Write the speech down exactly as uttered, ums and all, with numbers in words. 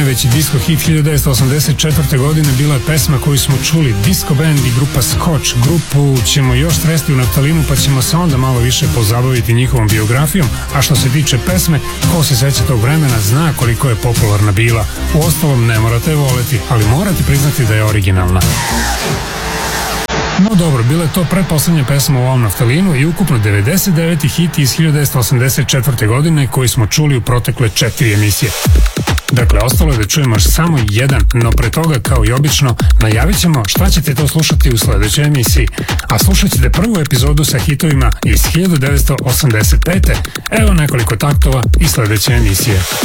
najveći disco hit hiljade devetsto osamdeset četvrte. godine bila je pesma koju smo čuli, disco band i grupa Scotch. Grupu ćemo još sresti u naftalinu, pa ćemo se onda malo više pozabaviti njihovom biografijom, a što se tiče pesme, ko se seća tog vremena zna koliko je popularna bila. Uostalom, ne morate je voleti, ali morate priznati da je originalna. No dobro, bila je to pretposlednja pesma u ovom naftalinu i ukupno devedeset deveti hit iz hiljade devetsto osamdeset četvrte. godine koji smo čuli u protekle četiri emisije. Dakle, ostalo je da čujemo još samo jedan, no pre toga, kao i obično, najavit ćemo šta ćete to slušati u sledećoj emisiji. A slušat ćete prvu epizodu sa hitovima iz hiljade devetsto osamdeset pete. Evo nekoliko taktova i sledeće emisije.